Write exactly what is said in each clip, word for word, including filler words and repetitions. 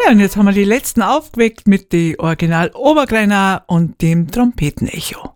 Ja, und jetzt haben wir die letzten aufgeweckt mit die Original Obergreiner und dem Trompetenecho.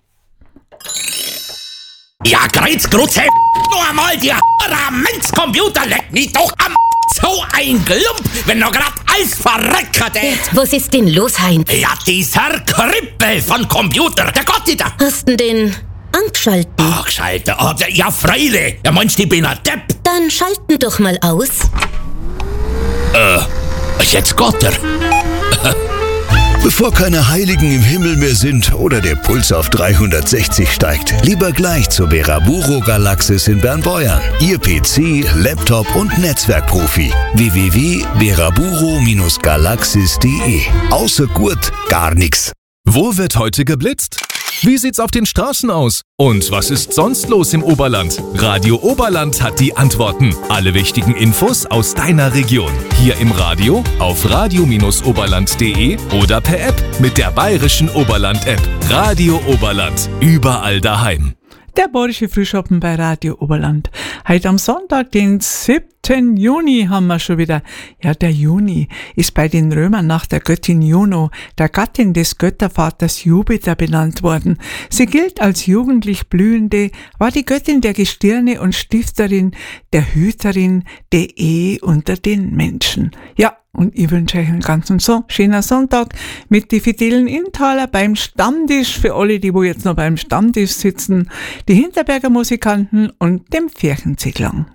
Ja, Kreuz, Grutze, nur einmal die Ramentscomputer leckt mich doch am so ein Glump, wenn noch grad alles verreckert, ey. Was ist denn los, Heinz? Ja, dieser Krippel von Computer, der Gott da. Hast du den angeschalten? Ach, Schalter, oh, ja, Freile. Ja, meinst du, ich bin ein Depp? Dann schalten doch mal aus. Äh, jetzt Gott er. Bevor keine Heiligen im Himmel mehr sind oder der Puls auf dreihundertsechzig steigt, lieber gleich zur Veraburo Galaxis in Bernbeuern. Ihr P C, Laptop und Netzwerkprofi. w w w punkt veraburo galaxis punkt de. Außer Gurt gar nix. Wo wird heute geblitzt? Wie sieht's auf den Straßen aus? Und was ist sonst los im Oberland? Radio Oberland hat die Antworten. Alle wichtigen Infos aus deiner Region. Hier im Radio, auf radio oberland punkt de oder per App mit der bayerischen Oberland-App. Radio Oberland. Überall daheim. Der bayerische Frühschoppen bei Radio Oberland. Heute am Sonntag, den siebten Juni, haben wir schon wieder. Ja, der Juni ist bei den Römern nach der Göttin Juno, der Gattin des Göttervaters Jupiter, benannt worden. Sie gilt als jugendlich Blühende, war die Göttin der Gestirne und Stifterin, der Hüterin der Ehe unter den Menschen. Ja, und ich wünsche euch einen ganzen so schönen Sonntag mit die fidelen Inntaler beim Stammtisch, für alle, die wo jetzt noch beim Stammtisch sitzen, die Hinterberger Musikanten und dem Pfärchenziklang.